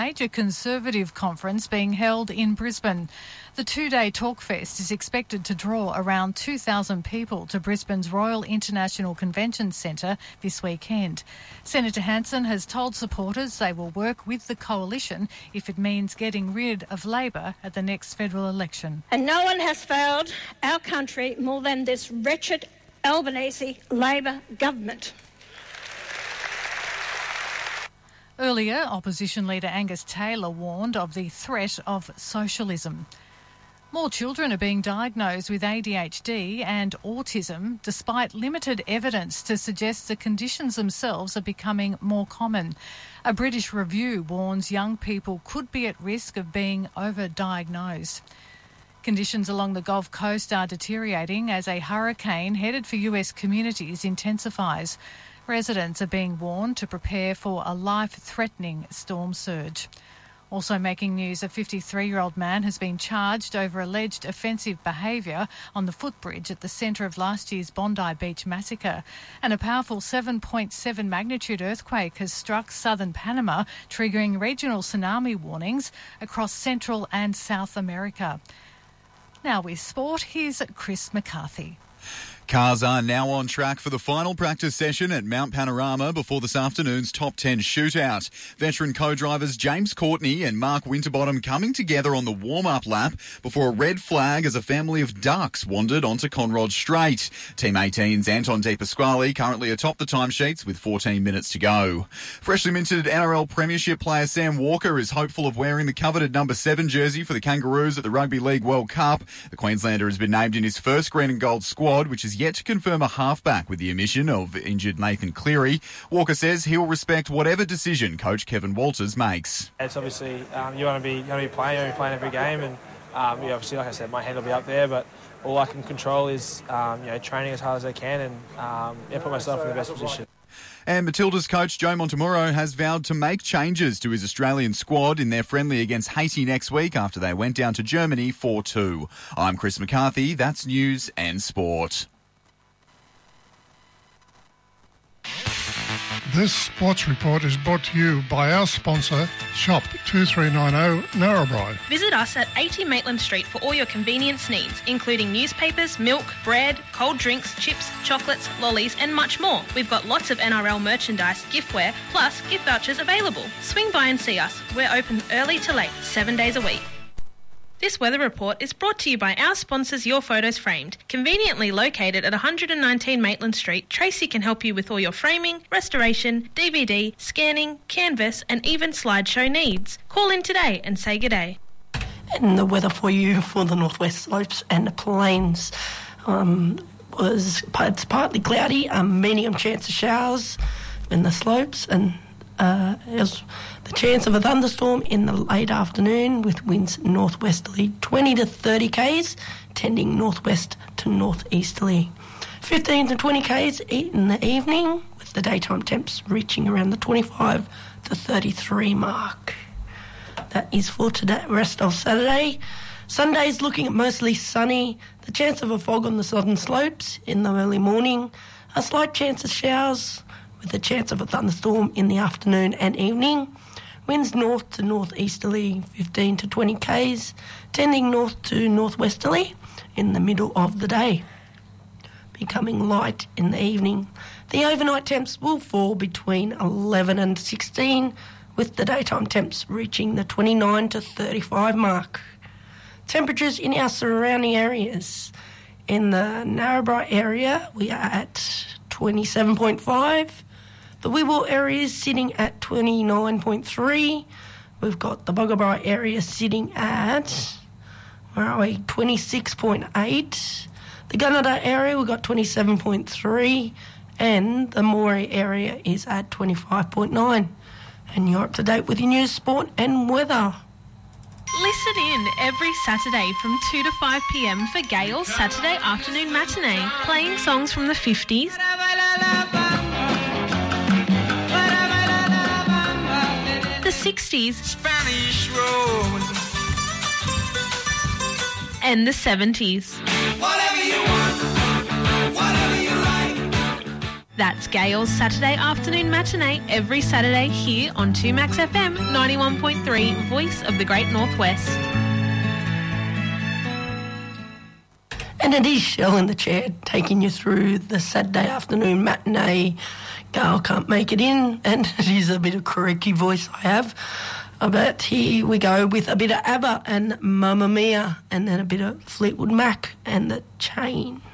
major Conservative conference being held in Brisbane. The two-day Talkfest is expected to draw around 2,000 people to Brisbane's Royal International Convention Centre this weekend. Senator Hanson has told supporters they will work with the coalition if it means getting rid of Labor at the next federal election. And no one has failed our country more than this wretched Albanese Labor government. Earlier, opposition leader Angus Taylor warned of the threat of socialism. More children are being diagnosed with ADHD and autism, despite limited evidence to suggest the conditions themselves are becoming more common. A British review warns young people could be at risk of being overdiagnosed. Conditions along the Gulf Coast are deteriorating as a hurricane headed for US communities intensifies. Residents are being warned to prepare for a life-threatening storm surge. Also making news, a 53-year-old man has been charged over alleged offensive behaviour on the footbridge at the centre of last year's Bondi Beach massacre. And a powerful 7.7 magnitude earthquake has struck southern Panama, triggering regional tsunami warnings across Central and South America. Now with sport, here's Chris McCarthy. Cars are now on track for the final practice session at Mount Panorama before this afternoon's Top 10 shootout. Veteran co-drivers James Courtney and Mark Winterbottom coming together on the warm-up lap before a red flag as a family of ducks wandered onto Conrod Straight. Team 18's Anton De Pasquale currently atop the timesheets with 14 minutes to go. Freshly minted NRL Premiership player Sam Walker is hopeful of wearing the coveted number 7 jersey for the Kangaroos at the Rugby League World Cup. The Queenslander has been named in his first green and gold squad, which is yet to confirm a halfback with the omission of injured Nathan Cleary. Walker says he'll respect whatever decision coach Kevin Walters makes. It's obviously you want to be playing every game, and obviously, like I said, my hand will be up there, but all I can control is training as hard as I can and put myself in the best position. And Matilda's coach Joe Montemuro has vowed to make changes to his Australian squad in their friendly against Haiti next week after they went down to Germany 4-2. I'm Chris McCarthy. That's News and Sport. This sports report is brought to you by our sponsor, Shop 2390 Narrabri. Visit us at 80 Maitland Street for all your convenience needs, including newspapers, milk, bread, cold drinks, chips, chocolates, lollies and much more. We've got lots of NRL merchandise, giftware, plus gift vouchers available. Swing by and see us. We're open early to late, 7 days a week. This weather report is brought to you by our sponsors Your Photos Framed. Conveniently located at 119 Maitland Street, Tracy can help you with all your framing, restoration, DVD, scanning, canvas and even slideshow needs. Call in today and say g'day. And the weather for you for the northwest slopes and the plains it's partly cloudy, medium chance of showers in the slopes, and there's the chance of a thunderstorm in the late afternoon with winds northwesterly 20 to 30 k's, tending northwest to northeasterly. 15 to 20 k's in the evening, with the daytime temps reaching around the 25 to 33 mark. That is for today, rest of Saturday. Sunday's looking at mostly sunny. The chance of a fog on the southern slopes in the early morning. A slight chance of showers, with a chance of a thunderstorm in the afternoon and evening. Winds north to northeasterly 15 to 20 k's, tending north to northwesterly in the middle of the day, becoming light in the evening. The overnight temps will fall between 11 and 16, with the daytime temps reaching the 29 to 35 mark. Temperatures in our surrounding areas. In the Narrabri area, we are at 27.5. The Wibble area is sitting at 29.3. We've got the Boggabri area sitting at, 26.8. The Gunnedah area, we've got 27.3. And the Moree area is at 25.9. And you're up to date with your news, sport and weather. Listen in every Saturday from 2 to 5 p.m. for Gale's Saturday Afternoon Matinee, playing songs from the 50s, the 60s, Spanish Road, and the 70s. whatever you want, whatever you like. That's Gail's Saturday afternoon matinee every Saturday here on 2Max FM 91.3, Voice of the Great Northwest. And it is Shell in the chair taking you through the Saturday afternoon matinee. Gail can't make it in, and it is a bit of creaky voice I have. But here we go with a bit of ABBA and Mamma Mia, and then a bit of Fleetwood Mac and The Chain.